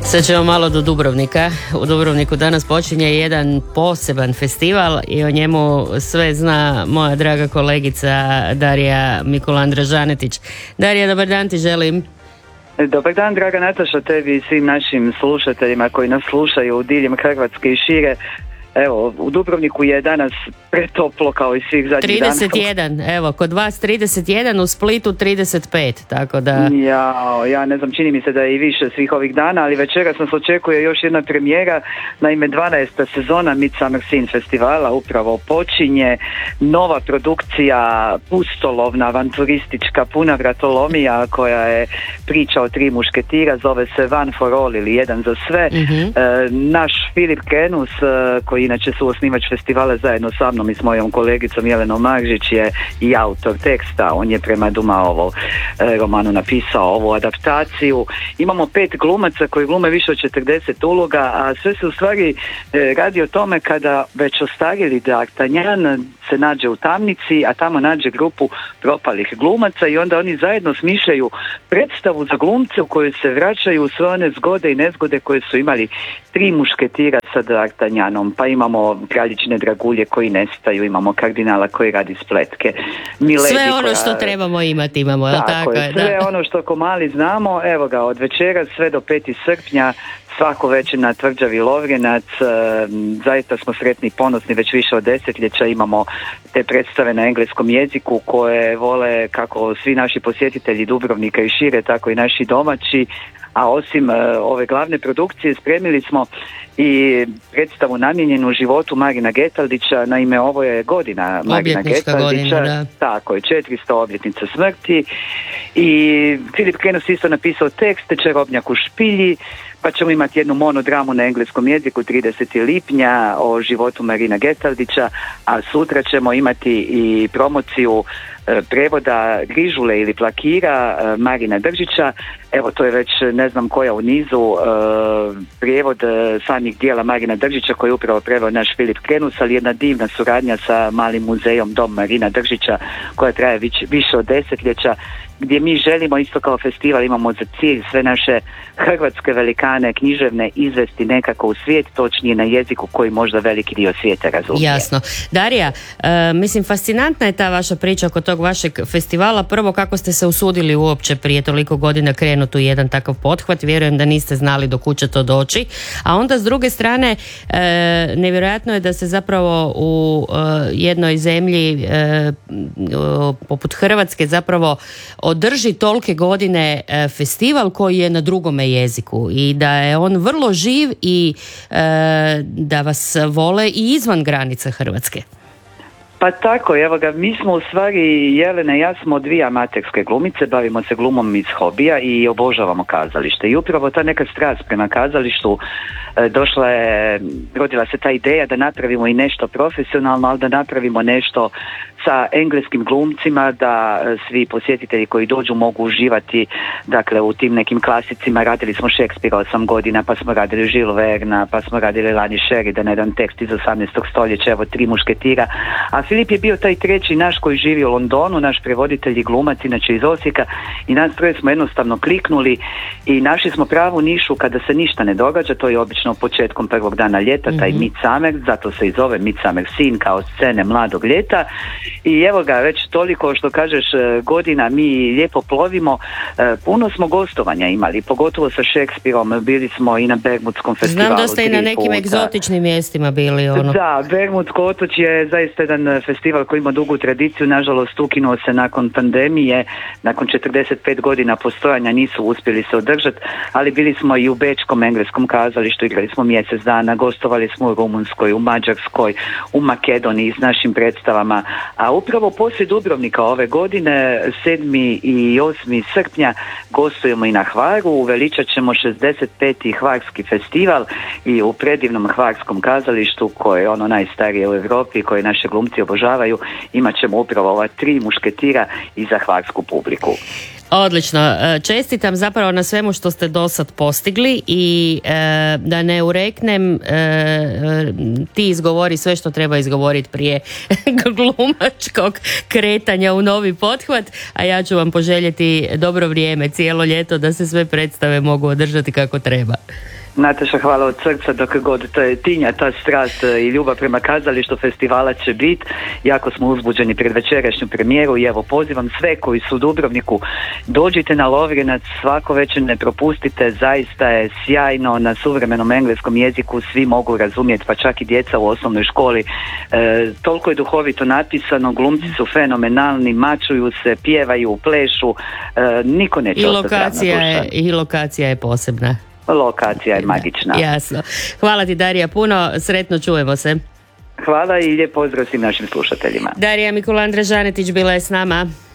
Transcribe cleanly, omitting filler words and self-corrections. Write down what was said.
Sad ćemo malo do Dubrovnika. U Dubrovniku danas počinje jedan poseban festival i o njemu sve zna moja draga kolegica Darija Mikulandra-Žanetić. Darija, dobar dan ti želim. Dobar dan, draga Nataša, tebi i svim našim slušateljima koji nas slušaju diljem Hrvatske i šire. Evo, u Dubrovniku je danas pretoplo kao i svih zadnjih dana. 31, evo, kod vas 31, u Splitu 35, tako da... Ja ne znam, čini mi se da je i više svih ovih dana, ali večeras nas očekuje još jedna premijera, naime 12. sezona Midsummer Scene festivala upravo počinje, nova produkcija, pustolovna, avanturistička, puna vratolomija koja je priča o tri mušketira, zove se One for All ili Jedan za sve. Naš Filip Kenus, koji inače su osnivač festivala zajedno sa mnom i s mojom kolegicom Jelenom Maržić, je i autor teksta. On je prema Dumaovom romanu napisao ovu adaptaciju. Imamo 5 glumaca koji glume više od 40 uloga, a sve se u stvari radi o tome kada već ostarjeli D'Artagnan se nađe u tamnici, a tamo nađe grupu propalih glumaca i onda oni zajedno smišljaju predstavu za glumce u kojoj se vraćaju sve one zgode i nezgode koje su imali tri mušketira sa D'Artagnanom. Pa imamo kraljične dragulje koji nestaju, imamo kardinala koji radi spletke. Sve ono što trebamo imati imamo, tako je, sve ono što ko mali znamo. Evo ga, od večera sve do 5. srpnja svako večer na Tvrđavi Lovrenac. Zaista smo sretni i ponosni, već više od desetljeća imamo te predstave na engleskom jeziku koje vole kako svi naši posjetitelji Dubrovnika i šire, tako i naši domaći. A osim ove glavne produkcije spremili smo i predstavu namijenjenu životu Marina Getaldića. Naime, ovo je godina Marina Getaldića, tako je, 400 obljetnica smrti, i Filip Kenus isto napisao tekst Čarobnjak u špilji, pa ćemo imati jednu monodramu na engleskom jeziku 30. lipnja o životu Marina Getaldića, a sutra ćemo imati i promociju prevoda Grižule ili Plakira Marina Držića. Evo, to je već ne znam koja u nizu prijevod samih dijela Marina Držića koji je upravo preveo naš Filip Kenus, ali jedna divna suradnja sa malim muzejom Dom Marina Držića koja traje više od desetljeća, gdje mi želimo isto kao festival, imamo za cilj sve naše hrvatske velikane književne izvesti nekako u svijet, točnije na jeziku koji možda veliki dio svijeta razumije. Jasno. Darija, mislim fascinantna je ta vaša priča oko tog vašeg festivala. Prvo, kako ste se usudili uopće prije toliko godina krenuti u jedan takav pothvat, vjerujem da niste znali do kud će to doći, a onda s druge strane nevjerojatno je da se zapravo u jednoj zemlji poput Hrvatske zapravo održi tolike godine festival koji je na drugome jeziku i da je on vrlo živ i da vas vole i izvan granica Hrvatske. Pa tako, evo ga, mi smo u stvari, Jelena i ja smo dvije amaterske glumice, bavimo se glumom iz hobija i obožavamo kazalište. I upravo ta neka strast prema kazalištu rodila se ta ideja da napravimo i nešto profesionalno, ali da napravimo nešto sa engleskim glumcima, da svi posjetitelji koji dođu mogu uživati, dakle, u tim nekim klasicima. Radili smo Šekspira 8 godina, pa smo radili Jules Verna, pa smo radili Lani Sheridan, jedan tekst iz 18. stoljeća, evo, Tri mušketira. A Filip je bio taj treći naš koji živi u Londonu, naš prevoditelj i glumac, inače iz Osijeka, i nas troje smo jednostavno kliknuli i našli smo pravu nišu kada se ništa ne događa. To je obično početkom prvog dana ljeta, taj Midsummer, zato se i zove Midsummer Scene, kao scene mladog ljeta. I evo ga, već toliko što kažeš godina mi lijepo plovimo. Puno smo gostovanja imali, pogotovo sa Šekspirom. Bili smo i na Bermudskom festivalu. Znam da ste i na nekim egzotičnim mjestima bili. Da, Bermudsko otočje je zaista jedan festival koji ima dugu tradiciju. Nažalost, ukinuo se nakon pandemije, nakon 45 godina postojanja nisu uspjeli se održati, ali bili smo i u Bečkom engleskom kazalištu, igrali smo mjesec dana, gostovali smo u Rumunjskoj, u Mađarskoj, u Makedoniji s našim predstavama, a upravo poslije Dubrovnika ove godine 7. i 8. srpnja gostujemo i na Hvaru, uveličat ćemo 65. Hvarski festival i u predivnom Hvarskom kazalištu koje je ono najstarije u Europi, koje naše glumci obožavaju, imat ćemo upravo ova tri mušketira i za hvarsku publiku. Odlično, čestitam zapravo na svemu što ste do sad postigli i da ne ureknem, ti izgovori sve što treba izgovoriti prije glumačkog kretanja u novi pothvat, a ja ću vam poželjeti dobro vrijeme cijelo ljeto da se sve predstave mogu održati kako treba. Nataša, hvala od srca, dok god to je tinja, ta strast i ljubav prema kazalištu festivala će biti. Jako smo uzbuđeni pred večerašnju premijeru i evo pozivam sve koji su u Dubrovniku, dođite na Lovrijenac, svako večer ne propustite, zaista je sjajno, na suvremenom engleskom jeziku svi mogu razumjeti, pa čak i djeca u osnovnoj školi. Toliko je duhovito napisano, glumci su fenomenalni, mačuju se, pjevaju, plešu, niko neće ostati ravna duša. I lokacija je posebna. Lokacija je magična. Jasno. Hvala ti, Darija, puno, sretno, čujemo se. Hvala i lijep pozdrav svim našim slušateljima. Darija Mikulandra Žanetić bila je s nama.